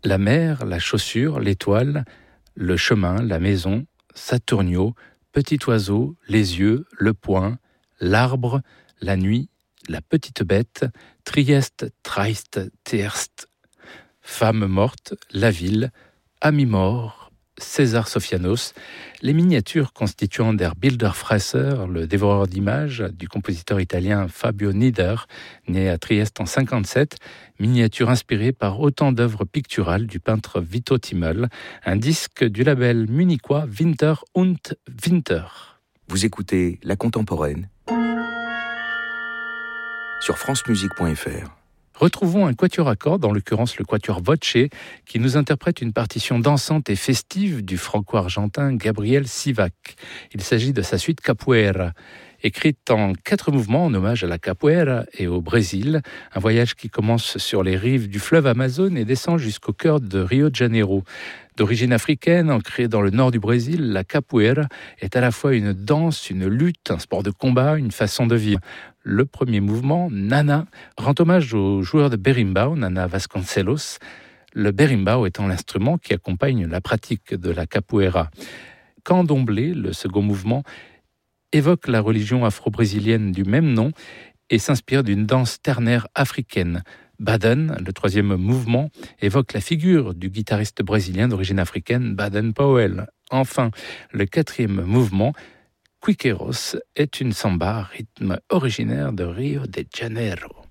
la mer, la chaussure, l'étoile, le chemin, la maison, Saturnio, petit oiseau, les yeux, le poing, l'arbre, la nuit, la petite bête, Trieste, Treist, Teerst, femme morte, la ville, ami mort, César Sofianos, les miniatures constituant Der Bilderfresser, le dévoreur d'images du compositeur italien Fabio Nieder, né à Trieste en 1957, miniature inspirée par autant d'œuvres picturales du peintre Vito Timmel, un disque du label munichois Winter und Winter. Vous écoutez La Contemporaine sur francemusique.fr. Retrouvons un quatuor à cordes, en l'occurrence le quatuor Voce, qui nous interprète une partition dansante et festive du franco-argentin Gabriel Sivac. Il s'agit de sa suite Capoeira, écrite en 4 mouvements en hommage à la capoeira et au Brésil, un voyage qui commence sur les rives du fleuve Amazon et descend jusqu'au cœur de Rio de Janeiro. D'origine africaine, ancrée dans le nord du Brésil, la capoeira est à la fois une danse, une lutte, un sport de combat, une façon de vivre. Le premier mouvement, Nana, rend hommage au joueur de berimbau, Nana Vasconcelos, le berimbau étant l'instrument qui accompagne la pratique de la capoeira. Candomblé, le second mouvement, évoque la religion afro-brésilienne du même nom et s'inspire d'une danse ternaire africaine. Baden, le troisième mouvement, évoque la figure du guitariste brésilien d'origine africaine Baden Powell. Enfin, le quatrième mouvement, Quiqueiros, est une samba à rythme originaire de Rio de Janeiro.